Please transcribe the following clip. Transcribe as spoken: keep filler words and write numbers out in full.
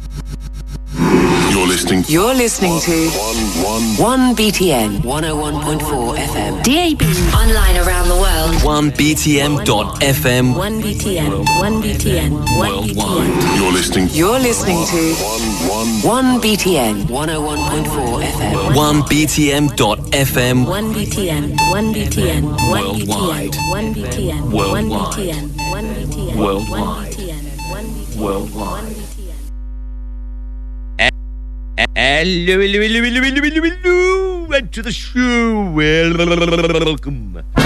You're listening. You're listening to one, one B T N one oh one point four F M. D A B. Online around the world. one B T M dot F M. one B T N. one B T N. one B T N. You're listening. You're listening to one, one B T N one oh one point four F M. one B T M dot F M. one B T N. one B T N. one B T N. Worldwide. one B T N. one B T N. one B T N. Worldwide. Worldwide. Hello, hello, hello, hello, hello, hello, hello, and to the show. Welcome.